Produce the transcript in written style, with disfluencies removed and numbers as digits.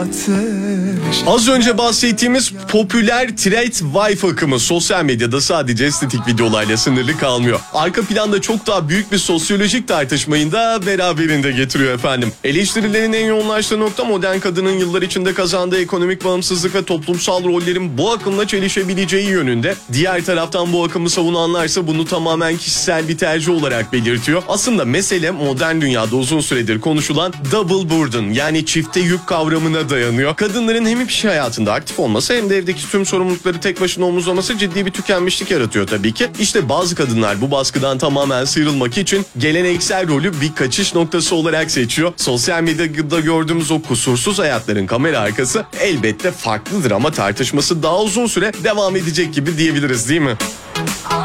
Az önce bahsettiğimiz popüler thread wife akımı sosyal medyada sadece estetik videolarla sınırlı kalmıyor. Arka planda çok daha büyük bir sosyolojik tartışmayı da beraberinde getiriyor efendim. Eleştirilerin en yoğunlaştığı nokta modern kadının yıllar içinde kazandığı ekonomik bağımsızlık ve toplumsal rollerin bu akımla çelişebileceği yönünde. Diğer taraftan bu akımı savunanlarsa bunu tamamen kişisel bir tercih olarak belirtiyor. Aslında mesele modern dünyada uzun süredir konuşulan double burden yani çifte yük kavramına dayanıyor. Kadınların hem iş hayatında aktif olması hem de evdeki tüm sorumlulukları tek başına omuzlaması ciddi bir tükenmişlik yaratıyor tabii ki. İşte bazı kadınlar bu baskıdan tamamen sıyrılmak için geleneksel rolü bir kaçış noktası olarak seçiyor. Sosyal medyada gördüğümüz o kusursuz hayatların kamera arkası elbette farklıdır ama tartışması daha uzun süre devam edecek gibi diyebiliriz değil mi?